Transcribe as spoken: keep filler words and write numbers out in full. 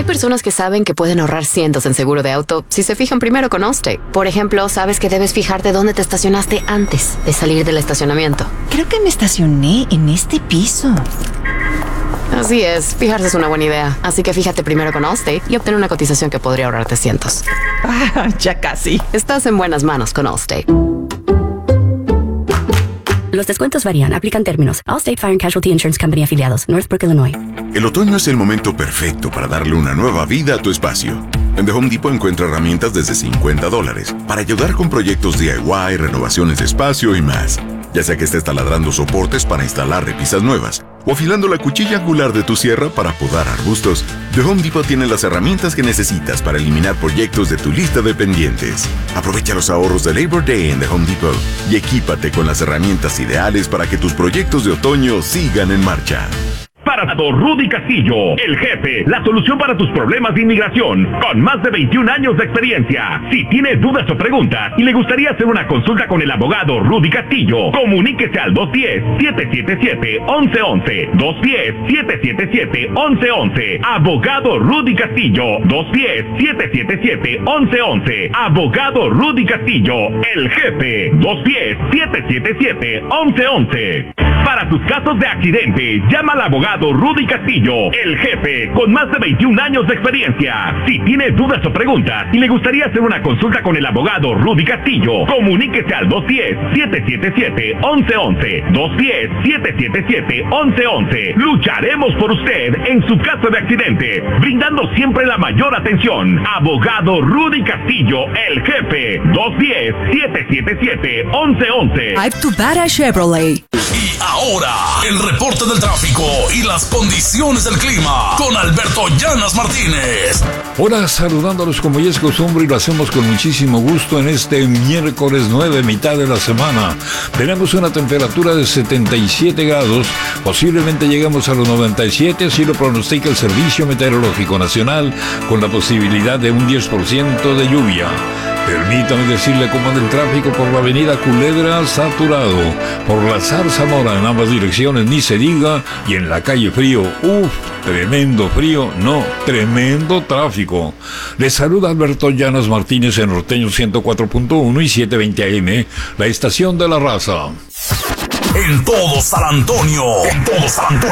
personas que saben que pueden ahorrar cientos en seguro de auto si se fijan primero con Allstate. Por ejemplo, sabes que debes fijarte dónde te estacionaste antes de salir del estacionamiento. Creo que me estacioné en este piso. Así es, fijarse es una buena idea. Así que fíjate primero con Allstate y obtén una cotización que podría ahorrarte cientos. Ah, ya casi. Estás en buenas manos con Allstate. Los descuentos varían, aplican términos. Allstate Fire and Casualty Insurance Company afiliados, Northbrook, Illinois. El otoño es el momento perfecto para darle una nueva vida a tu espacio. En The Home Depot encuentra herramientas desde cincuenta dólares para ayudar con proyectos D I Y, renovaciones de espacio y más. Ya sea que estés taladrando soportes para instalar repisas nuevas o afilando la cuchilla angular de tu sierra para podar arbustos, The Home Depot tiene las herramientas que necesitas para eliminar proyectos de tu lista de pendientes. Aprovecha los ahorros de Labor Day en The Home Depot y equípate con las herramientas ideales para que tus proyectos de otoño sigan en marcha. Para Rudy Castillo, el jefe, la solución para tus problemas de inmigración, con más de veintiún años de experiencia. Si tiene dudas o preguntas y le gustaría hacer una consulta con el abogado Rudy Castillo, comuníquese al dos uno cero, siete siete siete, once once, dos uno cero, siete siete siete, once once. Abogado Rudy Castillo, dos uno cero, siete siete siete, once once. Abogado Rudy Castillo, el jefe, dos uno cero, siete siete siete, once once. Para tus casos de accidente, llama al abogado Rudy Castillo, el jefe, con más de veintiún años de experiencia. Si tiene dudas o preguntas y le gustaría hacer una consulta con el abogado Rudy Castillo, comuníquese al dos uno cero, siete siete siete, once once, dos uno cero, siete siete siete, once once. Lucharemos por usted en su caso de accidente, brindando siempre la mayor atención. Abogado Rudy Castillo, el jefe, dos uno cero, siete siete siete, once once. Drive to Badass Chevrolet. Y ahora, el reporte del tráfico y las condiciones del clima con Alberto Llanas Martínez. Hola, saludándolos como ya es costumbre y lo hacemos con muchísimo gusto en este miércoles nueve, mitad de la semana. Tenemos una temperatura de setenta y siete grados, posiblemente lleguemos a los noventa y siete, así lo pronostica el Servicio Meteorológico Nacional, con la posibilidad de un diez por ciento de lluvia. Permítame decirle cómo anda el tráfico por la avenida Culebra, saturado. Por la Zarzamora en ambas direcciones, ni se diga. Y en la calle Frío, uff, tremendo frío, no, tremendo tráfico. Les saluda Alberto Llanas Martínez en Norteño ciento cuatro punto uno y setecientos veinte A M, la estación de la raza. En todo San Antonio, en todo San Antonio,